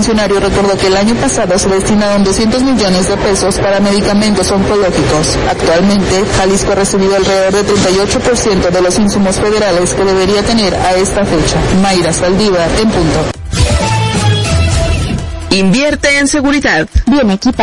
funcionario recordó que el año pasado se destinaron 200 millones de pesos para medicamentos oncológicos. Actualmente, Jalisco ha recibido alrededor del 38% de los insumos federales que debería tener a esta fecha. Mayra Saldívar, en punto. Invierte en seguridad. Bien equipada.